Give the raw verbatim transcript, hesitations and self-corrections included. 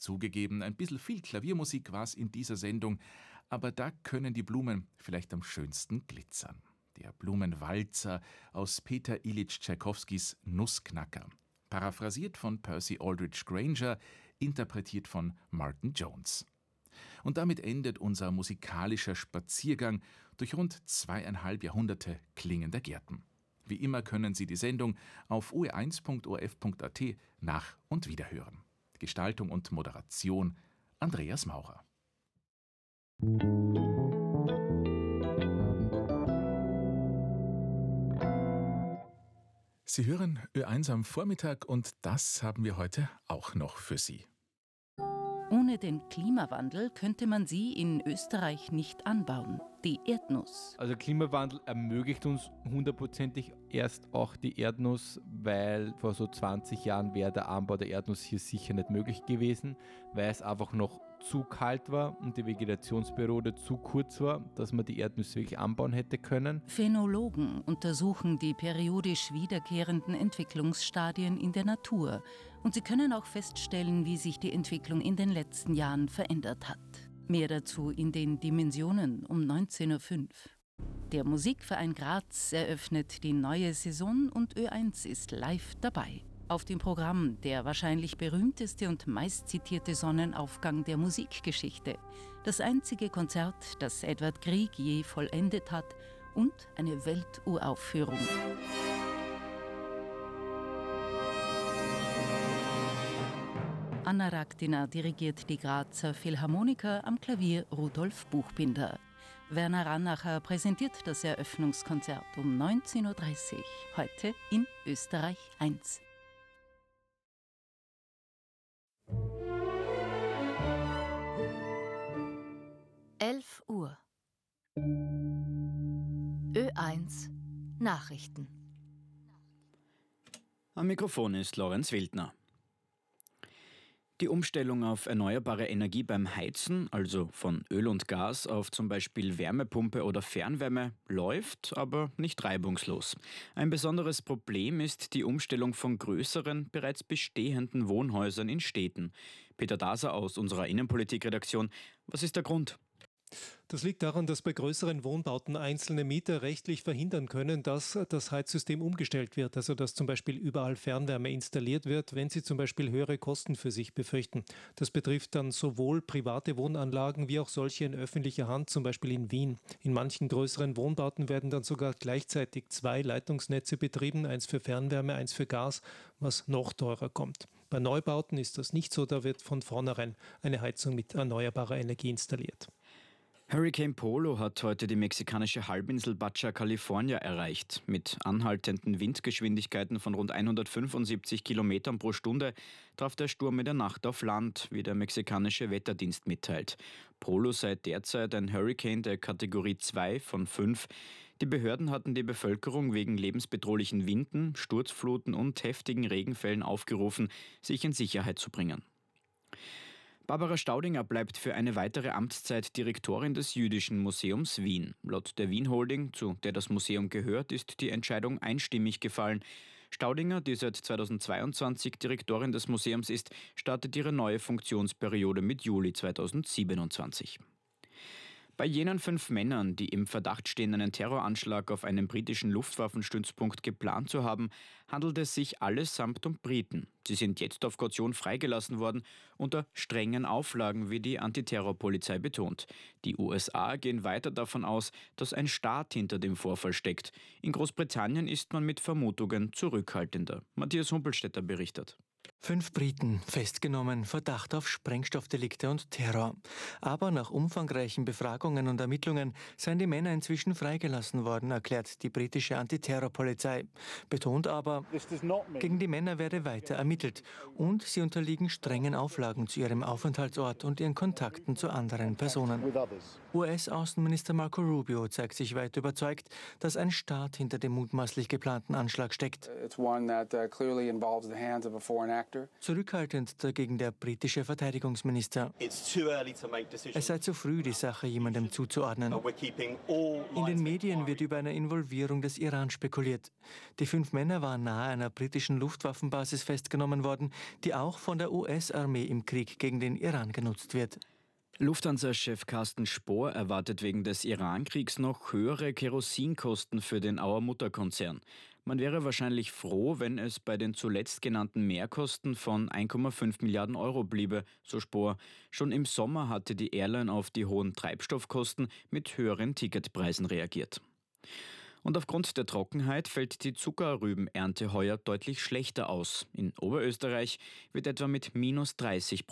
Zugegeben, ein bisschen viel Klaviermusik war es in dieser Sendung, aber da können die Blumen vielleicht am schönsten glitzern. Der Blumenwalzer aus Peter Ilyich Tschaikowskis Nussknacker. Paraphrasiert von Percy Aldrich Granger, interpretiert von Martin Jones. Und damit endet unser musikalischer Spaziergang durch rund zweieinhalb Jahrhunderte klingender Gärten. Wie immer können Sie die Sendung auf u e eins punkt o r f punkt a t nach- und wiederhören. Gestaltung und Moderation Andreas Maurer. Sie hören Ö eins am Vormittag und das haben wir heute auch noch für Sie. Ohne den Klimawandel könnte man sie in Österreich nicht anbauen. Die Erdnuss. Also Klimawandel ermöglicht uns hundertprozentig erst auch die Erdnuss, weil vor so zwanzig Jahren wäre der Anbau der Erdnuss hier sicher nicht möglich gewesen, weil es einfach noch zu kalt war und die Vegetationsperiode zu kurz war, dass man die Erdnüsse wirklich anbauen hätte können. Phänologen untersuchen die periodisch wiederkehrenden Entwicklungsstadien in der Natur und sie können auch feststellen, wie sich die Entwicklung in den letzten Jahren verändert hat. Mehr dazu in den Dimensionen um neunzehn Uhr fünf. Der Musikverein Graz eröffnet die neue Saison und Ö eins ist live dabei. Auf dem Programm der wahrscheinlich berühmteste und meistzitierte Sonnenaufgang der Musikgeschichte, das einzige Konzert, das Edvard Grieg je vollendet hat und eine Welturaufführung. Anna Raktina dirigiert die Grazer Philharmoniker, am Klavier Rudolf Buchbinder. Werner Rannacher präsentiert das Eröffnungskonzert um neunzehn Uhr dreißig, heute in Österreich eins. elf Uhr. Ö eins Nachrichten. Am Mikrofon ist Lorenz Wildner. Die Umstellung auf erneuerbare Energie beim Heizen, also von Öl und Gas auf zum Beispiel Wärmepumpe oder Fernwärme, läuft, aber nicht reibungslos. Ein besonderes Problem ist die Umstellung von größeren, bereits bestehenden Wohnhäusern in Städten. Peter Daser aus unserer Innenpolitikredaktion. Was ist der Grund? Das liegt daran, dass bei größeren Wohnbauten einzelne Mieter rechtlich verhindern können, dass das Heizsystem umgestellt wird, also dass zum Beispiel überall Fernwärme installiert wird, wenn sie zum Beispiel höhere Kosten für sich befürchten. Das betrifft dann sowohl private Wohnanlagen wie auch solche in öffentlicher Hand, zum Beispiel in Wien. In manchen größeren Wohnbauten werden dann sogar gleichzeitig zwei Leitungsnetze betrieben, eins für Fernwärme, eins für Gas, was noch teurer kommt. Bei Neubauten ist das nicht so, da wird von vornherein eine Heizung mit erneuerbarer Energie installiert. Hurricane Polo hat heute die mexikanische Halbinsel Baja California erreicht. Mit anhaltenden Windgeschwindigkeiten von rund hundertfünfundsiebzig Kilometern pro Stunde traf der Sturm in der Nacht auf Land, wie der mexikanische Wetterdienst mitteilt. Polo sei derzeit ein Hurricane der Kategorie zwei von fünf. Die Behörden hatten die Bevölkerung wegen lebensbedrohlichen Winden, Sturzfluten und heftigen Regenfällen aufgerufen, sich in Sicherheit zu bringen. Barbara Staudinger bleibt für eine weitere Amtszeit Direktorin des Jüdischen Museums Wien. Laut der Wien Holding, zu der das Museum gehört, ist die Entscheidung einstimmig gefallen. Staudinger, die seit zweitausendzweiundzwanzig Direktorin des Museums ist, startet ihre neue Funktionsperiode mit Juli zweitausendsiebenundzwanzig. Bei jenen fünf Männern, die im Verdacht stehen, einen Terroranschlag auf einen britischen Luftwaffenstützpunkt geplant zu haben, handelt es sich allesamt um Briten. Sie sind jetzt auf Kaution freigelassen worden, unter strengen Auflagen, wie die Antiterrorpolizei betont. Die U S A gehen weiter davon aus, dass ein Staat hinter dem Vorfall steckt. In Großbritannien ist man mit Vermutungen zurückhaltender. Matthias Humpelstädter berichtet. Fünf Briten festgenommen, Verdacht auf Sprengstoffdelikte und Terror. Aber nach umfangreichen Befragungen und Ermittlungen seien die Männer inzwischen freigelassen worden, erklärt die britische Antiterrorpolizei. Betont aber, gegen die Männer werde weiter ermittelt und sie unterliegen strengen Auflagen zu ihrem Aufenthaltsort und ihren Kontakten zu anderen Personen. U S-Außenminister Marco Rubio zeigt sich weit überzeugt, dass ein Staat hinter dem mutmaßlich geplanten Anschlag steckt. It's one that uh, clearly involves the hands of a foreign actor. Zurückhaltend dagegen der britische Verteidigungsminister. Es sei zu früh, die Sache jemandem zuzuordnen. In den Medien wird über eine Involvierung des Iran spekuliert. Die fünf Männer waren nahe einer britischen Luftwaffenbasis festgenommen worden, die auch von der U S-Armee im Krieg gegen den Iran genutzt wird. Lufthansa-Chef Carsten Spohr erwartet wegen des Iran-Kriegs noch höhere Kerosinkosten für den Auer Mutterkonzern. Man wäre wahrscheinlich froh, wenn es bei den zuletzt genannten Mehrkosten von ein Komma fünf Milliarden Euro bliebe, so Spohr. Schon im Sommer hatte die Airline auf die hohen Treibstoffkosten mit höheren Ticketpreisen reagiert. Und aufgrund der Trockenheit fällt die Zuckerrübenernte heuer deutlich schlechter aus. In Oberösterreich wird etwa mit minus dreißig